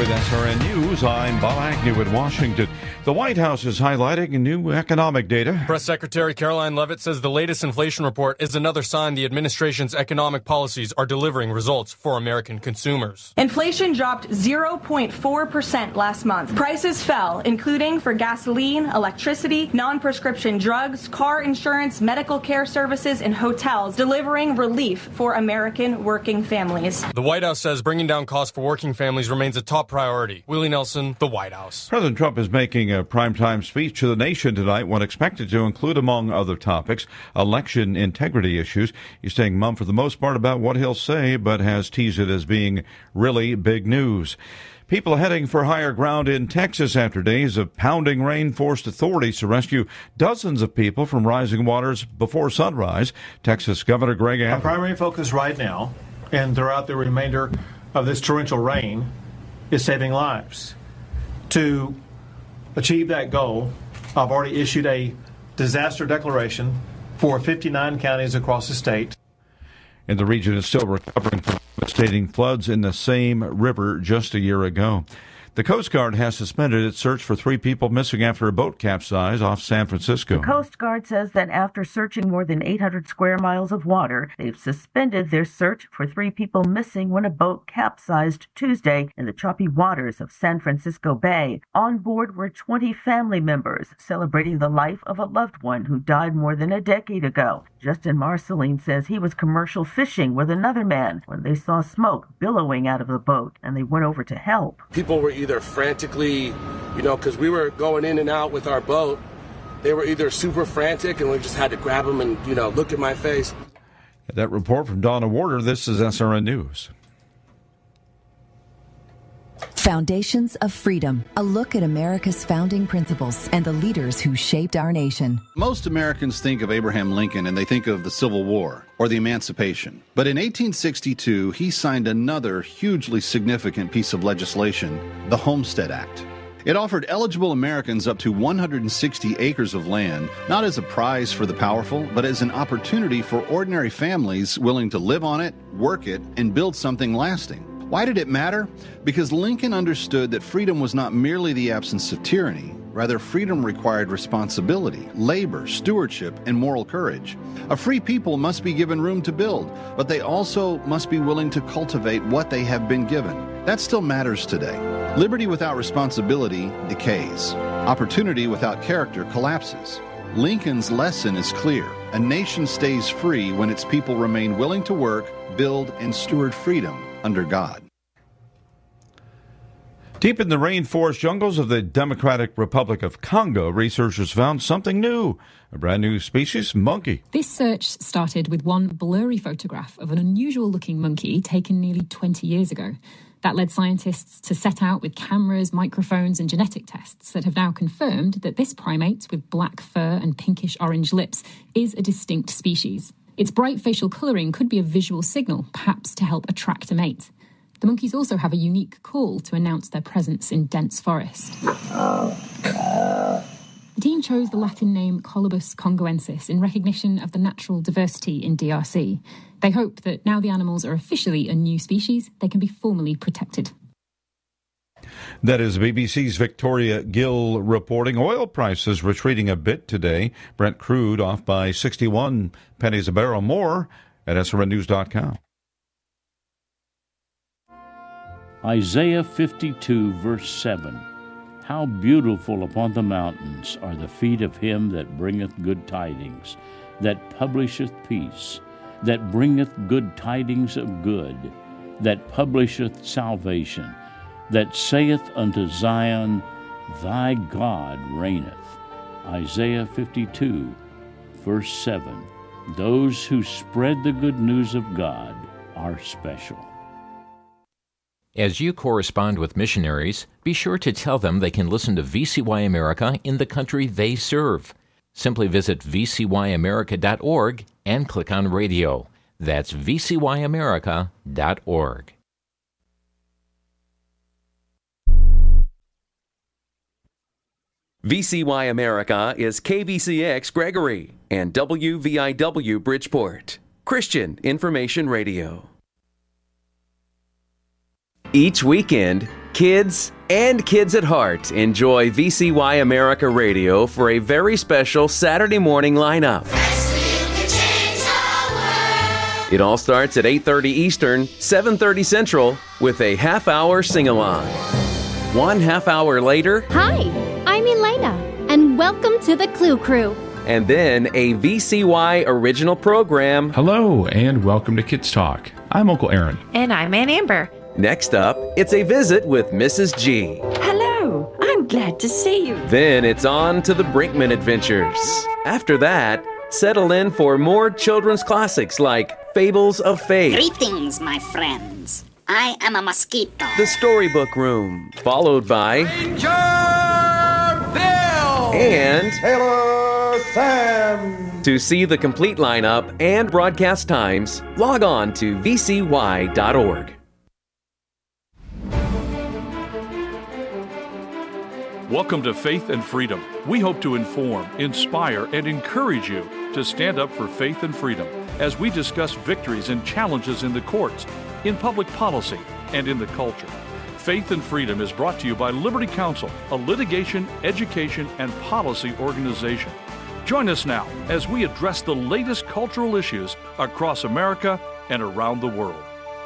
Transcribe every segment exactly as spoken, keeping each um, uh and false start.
With S R N News, I'm Bob Agnew in Washington. The White House is highlighting new economic data. Press Secretary Caroline Leavitt says the latest inflation report is another sign the administration's economic policies are delivering results for American consumers. Inflation dropped zero point four percent last month. Prices fell, including for gasoline, electricity, non-prescription drugs, car insurance, medical care services, and hotels, delivering relief for American working families. The White House says bringing down costs for working families remains a top priority. Willie Nelson, the White House. President Trump is making a primetime speech to the nation tonight, one expected to include, among other topics, election integrity issues. He's staying mum for the most part about what he'll say, but has teased it as being really big news. People heading for higher ground in Texas after days of pounding rain forced authorities to rescue dozens of people from rising waters before sunrise. Texas Governor Greg Abbott. Our primary focus right now and throughout the remainder of this torrential rain is saving lives. To achieve that goal, I've already issued a disaster declaration for fifty-nine counties across the state. And the region is still recovering from devastating floods in the same river just a year ago. The Coast Guard has suspended its search for three people missing after a boat capsized off San Francisco. The Coast Guard says that after searching more than eight hundred square miles of water, they've suspended their search for three people missing when a boat capsized Tuesday in the choppy waters of San Francisco Bay. On board were twenty family members celebrating the life of a loved one who died more than a decade ago. Justin Marceline says he was commercial fishing with another man when they saw smoke billowing out of the boat, and they went over to help. People were either frantically, you know, because we were going in and out with our boat, they were either super frantic and we just had to grab them and, you know, look at my face. That report from Donna Warder. This is S R N News. Foundations of Freedom, a look at America's founding principles and the leaders who shaped our nation. Most Americans think of Abraham Lincoln and they think of the Civil War or the Emancipation. But in eighteen sixty-two, he signed another hugely significant piece of legislation, the Homestead Act. It offered eligible Americans up to one hundred sixty acres of land, not as a prize for the powerful, but as an opportunity for ordinary families willing to live on it, work it, and build something lasting. Why did it matter? Because Lincoln understood that freedom was not merely the absence of tyranny. Rather, freedom required responsibility, labor, stewardship, and moral courage. A free people must be given room to build, but they also must be willing to cultivate what they have been given. That still matters today. Liberty without responsibility decays. Opportunity without character collapses. Lincoln's lesson is clear. A nation stays free when its people remain willing to work, build, and steward freedom under God. Deep in the rainforest jungles of the Democratic Republic of Congo, researchers found something new, a brand new species, monkey. This search started with one blurry photograph of an unusual-looking monkey taken nearly twenty years ago. That led scientists to set out with cameras, microphones, and genetic tests that have now confirmed that this primate with black fur and pinkish-orange lips is a distinct species. Its bright facial colouring could be a visual signal, perhaps to help attract a mate. The monkeys also have a unique call to announce their presence in dense forest. The team chose the Latin name Colobus congoensis in recognition of the natural diversity in D R C. They hope that now the animals are officially a new species, they can be formally protected. That is B B C's Victoria Gill reporting. Oil prices retreating a bit today. Brent crude off by sixty-one pennies a barrel. More at S R N news dot com. Isaiah fifty-two, verse seven. How beautiful upon the mountains are the feet of him that bringeth good tidings, that publisheth peace, that bringeth good tidings of good, that publisheth salvation, that saith unto Zion, Thy God reigneth. Isaiah fifty-two, verse seven. Those who spread the good news of God are special. As you correspond with missionaries, be sure to tell them they can listen to V C Y America in the country they serve. Simply visit v c y america dot org and click on radio. That's v c y america dot org. V C Y America is K V C X Gregory and W V I W Bridgeport, Christian Information Radio. Each weekend, Kids and kids at heart, enjoy V C Y America Radio for a very special Saturday morning lineup. It all starts at eight thirty Eastern, seven thirty Central, with a half-hour sing-along. One half hour later... Hi, I'm Elena, and welcome to the Clue Crew. And then a V C Y original program. Hello, and welcome to Kids Talk. I'm Uncle Aaron. And I'm Aunt Amber. Next up, it's a visit with Missus G. Hello, I'm glad to see you. Then it's on to the Brinkman Adventures. After that, settle in for more children's classics like Fables of Faith. Greetings, my friends. I am a mosquito. The Storybook Room, followed by Ranger Bill and Taylor Sam. To see the complete lineup and broadcast times, log on to V C Y dot org. Welcome to Faith and Freedom. We hope to inform, inspire, and encourage you to stand up for faith and freedom as we discuss victories and challenges in the courts, in public policy, and in the culture. Faith and Freedom is brought to you by Liberty Counsel, a litigation, education, and policy organization. Join us now as we address the latest cultural issues across America and around the world.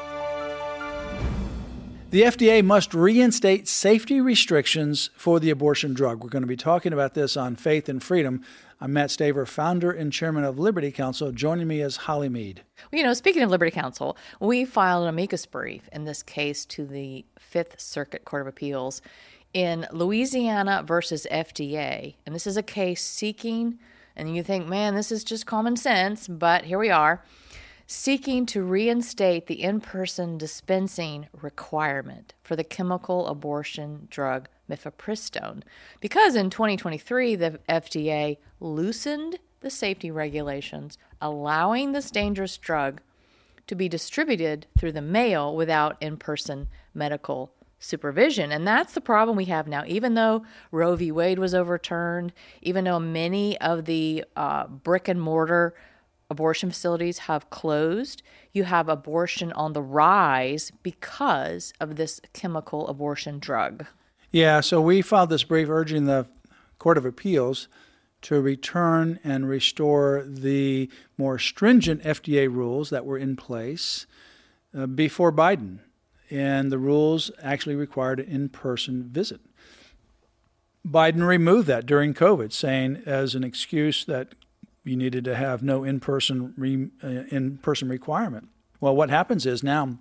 The F D A must reinstate safety restrictions for the abortion drug. We're going to be talking about this on Faith and Freedom. I'm Matt Staver, founder and chairman of Liberty Counsel. Joining me is Holly Mead. Well, you know, speaking of Liberty Counsel, we filed an amicus brief in this case to the Fifth Circuit Court of Appeals in Louisiana versus F D A. And this is a case seeking, and you think, man, this is just common sense, but here we are, seeking to reinstate the in-person dispensing requirement for the chemical abortion drug mifepristone, because in twenty twenty-three the F D A loosened the safety regulations, allowing this dangerous drug to be distributed through the mail without in-person medical supervision. And that's the problem we have now. Even though Roe v. Wade was overturned, even though many of the uh, brick and mortar abortion facilities have closed, you have abortion on the rise because of this chemical abortion drug. Yeah, so we filed this brief urging the Court of Appeals to return and restore the more stringent F D A rules that were in place uh, before Biden. And the rules actually required an in-person visit. Biden removed that during COVID, saying as an excuse that you needed to have no in-person re, uh, in-person requirement. Well, what happens is now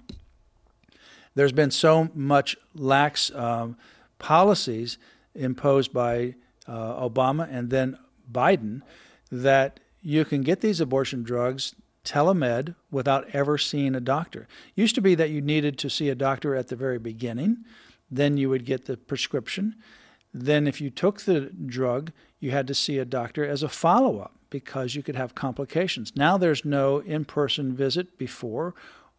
there's been so much lax um, policies imposed by uh, Obama and then Biden that you can get these abortion drugs telemed without ever seeing a doctor. Used to be that you needed to see a doctor at the very beginning, then you would get the prescription. Then if you took the drug, you had to see a doctor as a follow-up because you could have complications. Now there's no in-person visit before,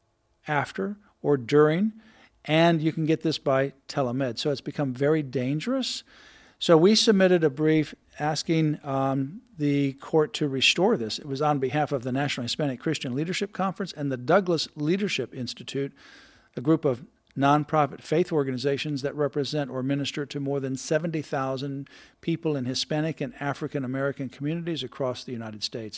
after, or during, and you can get this by telemed. So it's become very dangerous. So we submitted a brief asking um, the court to restore this. It was on behalf of the National Hispanic Christian Leadership Conference and the Douglas Leadership Institute, a group of nonprofit faith organizations that represent or minister to more than seventy thousand people in Hispanic and African American communities across the United States.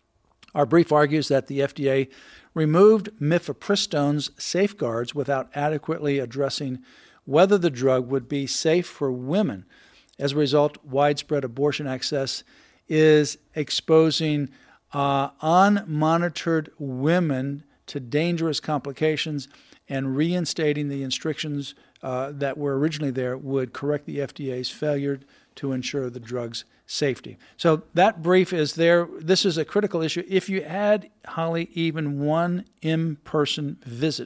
Our brief argues that the F D A removed mifepristone's safeguards without adequately addressing whether the drug would be safe for women. As a result, widespread abortion access is exposing uh, unmonitored women to dangerous complications, and reinstating the restrictions uh, that were originally there would correct the F D A's failure to ensure the drug's safety. So that brief is there. This is a critical issue. If you add, Holly, even one in-person visit,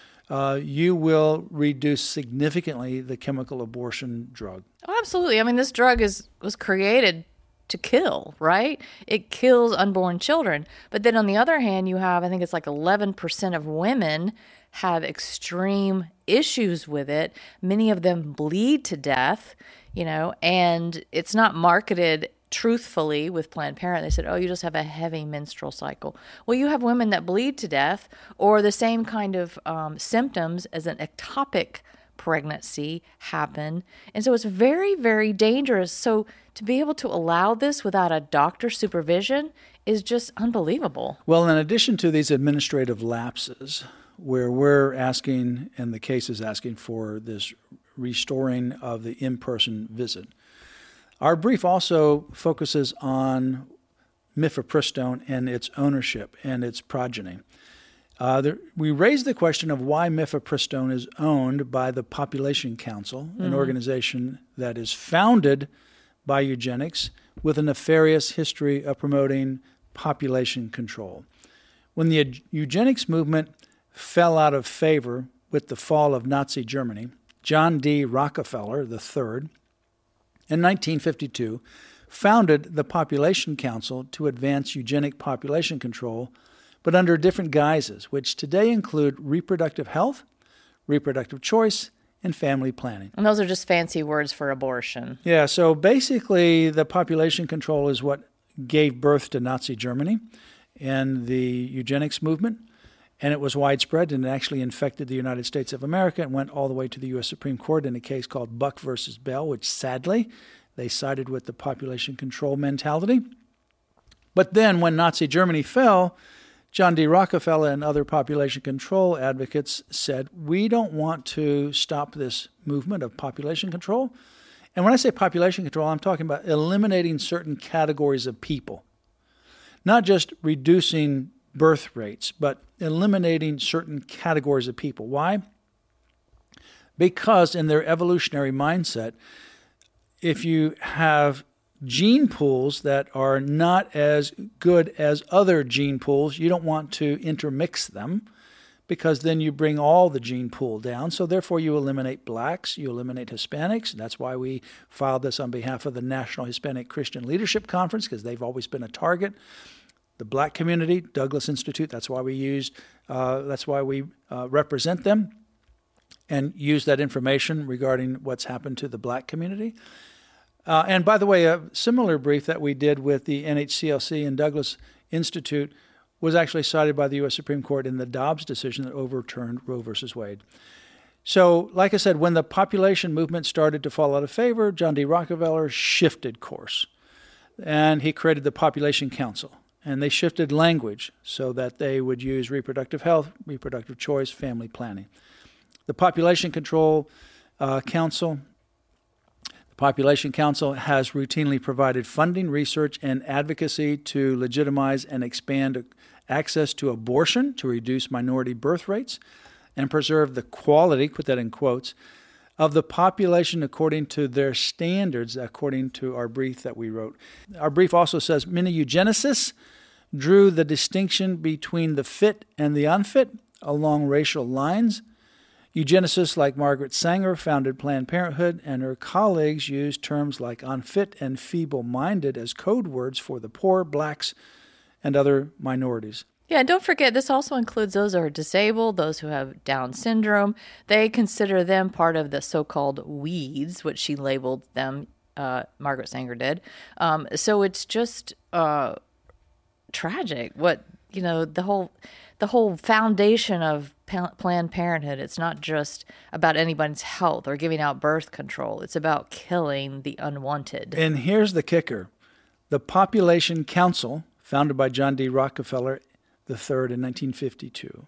uh, you will reduce significantly the chemical abortion drug. Oh, absolutely. I mean, this drug is was created to kill, right? It kills unborn children. But then on the other hand, you have, I think it's like eleven percent of women have extreme issues with it. Many of them bleed to death, you know, and it's not marketed truthfully with Planned Parenthood. They said, oh, you just have a heavy menstrual cycle. Well, you have women that bleed to death or the same kind of um, symptoms as an ectopic pregnancy happen. And so it's very, very dangerous. So to be able to allow this without a doctor's supervision is just unbelievable. Well, in addition to these administrative lapses, where we're asking, and the case is asking for this restoring of the in-person visit, our brief also focuses on mifepristone and its ownership and its progeny. Uh, there, we raised the question of why mifepristone is owned by the Population Council, mm-hmm. an organization that is founded by eugenics with a nefarious history of promoting population control. When the eugenics movement fell out of favor with the fall of Nazi Germany, John D. Rockefeller the third, in nineteen fifty-two, founded the Population Council to advance eugenic population control, but under different guises, which today include reproductive health, reproductive choice, and family planning. And those are just fancy words for abortion. Yeah, so basically the population control is what gave birth to Nazi Germany and the eugenics movement, and it was widespread and it actually infected the United States of America and went all the way to the U S Supreme Court in a case called Buck versus Bell, which sadly they sided with the population control mentality. But then when Nazi Germany fell, John D. Rockefeller and other population control advocates said, we don't want to stop this movement of population control. And when I say population control, I'm talking about eliminating certain categories of people, not just reducing birth rates, but eliminating certain categories of people. Why? Because in their evolutionary mindset, if you have gene pools that are not as good as other gene pools, you don't want to intermix them because then you bring all the gene pool down. So therefore you eliminate blacks, you eliminate Hispanics. That's why we filed this on behalf of the National Hispanic Christian Leadership Conference, because they've always been a target. The black community, Douglas Institute, that's why we used, uh, that's why we uh, represent them and use that information regarding what's happened to the black community. Uh, and by the way, a similar brief that we did with the N H C L C and Douglas Institute was actually cited by the U S Supreme Court in the Dobbs decision that overturned Roe versus Wade. So, like I said, when the population movement started to fall out of favor, John D. Rockefeller shifted course, and he created the Population Council. And they shifted language so that they would use reproductive health, reproductive choice, family planning. The Population Control uh, Council Population Council has routinely provided funding, research, and advocacy to legitimize and expand access to abortion to reduce minority birth rates and preserve the quality, put that in quotes, of the population according to their standards, according to our brief that we wrote. Our brief also says many eugenicists drew the distinction between the fit and the unfit along racial lines. Eugenicists like Margaret Sanger founded Planned Parenthood, and her colleagues used terms like unfit and feeble-minded as code words for the poor, blacks, and other minorities. Yeah, and don't forget, this also includes those who are disabled, those who have Down syndrome. They consider them part of the so-called weeds, which she labeled them, uh, Margaret Sanger did. Um, so it's just uh, tragic what, you know, the whole... The whole foundation of Planned Parenthood, it's not just about anybody's health or giving out birth control. It's about killing the unwanted. And here's the kicker. The Population Council, founded by John D. Rockefeller the third in nineteen fifty-two,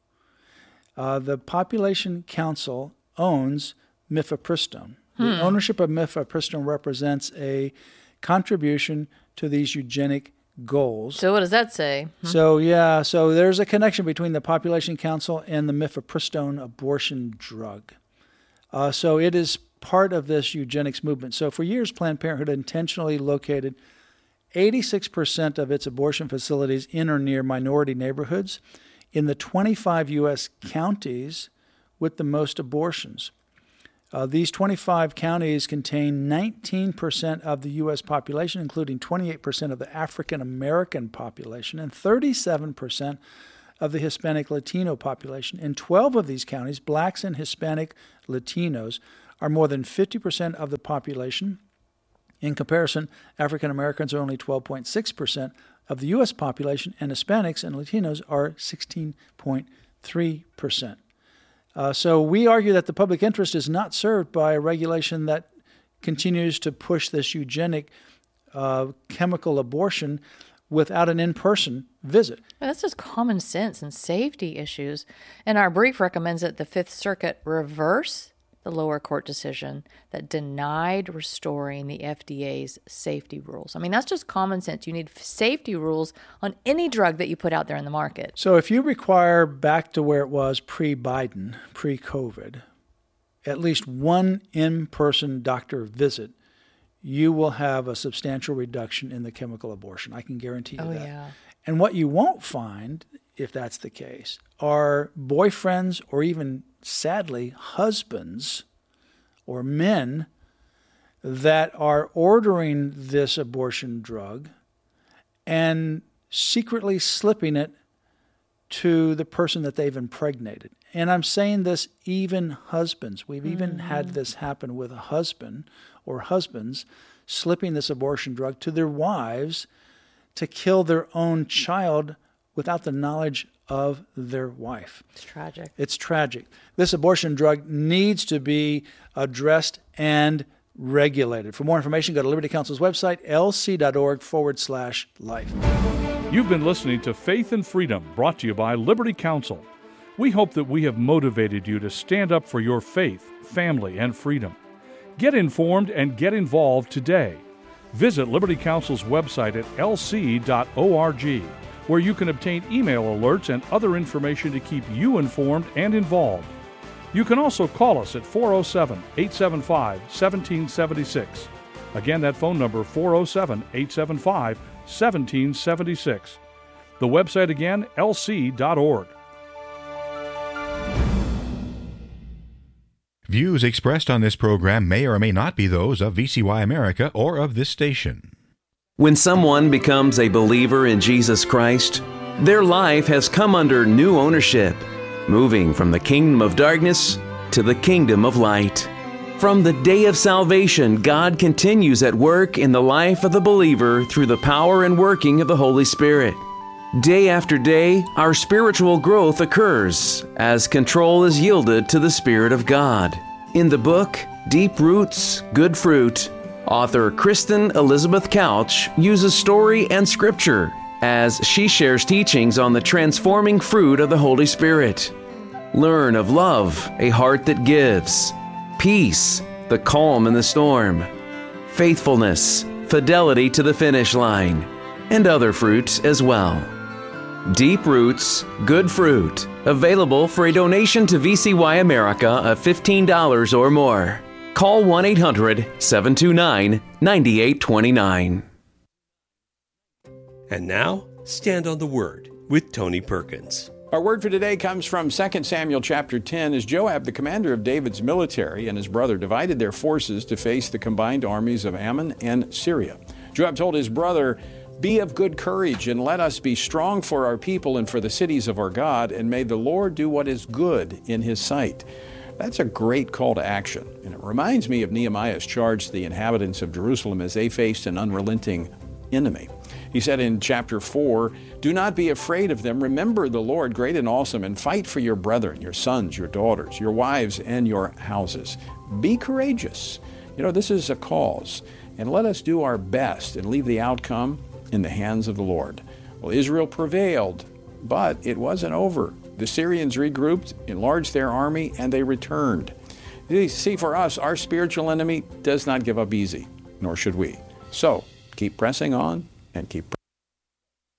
uh, the Population Council owns mifepristone. Hmm. The ownership of mifepristone represents a contribution to these eugenic goals. So what does that say? Hmm. So yeah, so there's a connection between the Population Council and the mifepristone abortion drug. Uh, so it is part of this eugenics movement. So for years, Planned Parenthood intentionally located eighty-six percent of its abortion facilities in or near minority neighborhoods in the twenty-five U S counties with the most abortions. Uh, these twenty-five counties contain nineteen percent of the U S population, including twenty-eight percent of the African American population and thirty-seven percent of the Hispanic Latino population. In twelve of these counties, blacks and Hispanic Latinos are more than fifty percent of the population. In comparison, African Americans are only twelve point six percent of the U S population, and Hispanics and Latinos are sixteen point three percent. Uh, so we argue that the public interest is not served by a regulation that continues to push this eugenic uh, chemical abortion without an in-person visit. That's just common sense and safety issues. And our brief recommends that the Fifth Circuit reverse the lower court decision that denied restoring the F D A's safety rules. I mean, that's just common sense. You need safety rules on any drug that you put out there in the market. So if you require back to where it was pre-Biden, pre-COVID, at least one in-person doctor visit, you will have a substantial reduction in the chemical abortion. I can guarantee you oh, that. Yeah. And what you won't find, if that's the case, are boyfriends or even, sadly, husbands or men that are ordering this abortion drug and secretly slipping it to the person that they've impregnated. And I'm saying this, even husbands. We've even mm-hmm. had this happen with a husband or husbands slipping this abortion drug to their wives to kill their own child without the knowledge of their wife. It's tragic. It's tragic. This abortion drug needs to be addressed and regulated. For more information, go to Liberty Counsel's website, lc.org forward slash life. You've been listening to Faith and Freedom, brought to you by Liberty Counsel. We hope that we have motivated you to stand up for your faith, family, and freedom. Get informed and get involved today. Visit Liberty Counsel's website at l c dot org, where you can obtain email alerts and other information to keep you informed and involved. You can also call us at four oh seven, eight seven five, one seven seven six. Again, that phone number, four oh seven, eight seven five, one seven seven six. The website again, l c dot org. Views expressed on this program may or may not be those of V C Y America or of this station. When someone becomes a believer in Jesus Christ, their life has come under new ownership, moving from the kingdom of darkness to the kingdom of light. From the day of salvation, God continues at work in the life of the believer through the power and working of the Holy Spirit. Day after day, our spiritual growth occurs as control is yielded to the Spirit of God. In the book, Deep Roots, Good Fruit, author Kristen Elizabeth Couch uses story and scripture as she shares teachings on the transforming fruit of the Holy Spirit. Learn of love, a heart that gives, peace, the calm in the storm, faithfulness, fidelity to the finish line, and other fruits as well. Deep Roots, Good Fruit, available for a donation to V C Y America of fifteen dollars or more. Call one eight hundred, seven two nine, nine eight two nine. And now, Stand on the Word with Tony Perkins. Our word for today comes from Second Samuel chapter ten, as Joab, the commander of David's military, and his brother divided their forces to face the combined armies of Ammon and Syria. Joab told his brother, "Be of good courage, and let us be strong for our people and for the cities of our God, and may the Lord do what is good in his sight." That's a great call to action, and it reminds me of Nehemiah's charge to the inhabitants of Jerusalem as they faced an unrelenting enemy. He said in chapter four, "Do not be afraid of them. Remember the Lord great and awesome, and fight for your brethren, your sons, your daughters, your wives, and your houses. Be courageous." You know, this is a cause, and let us do our best and leave the outcome in the hands of the Lord. Well, Israel prevailed, but it wasn't over. The Syrians regrouped, enlarged their army, and they returned. You see, for us, our spiritual enemy does not give up easy, nor should we. So, keep pressing on and keep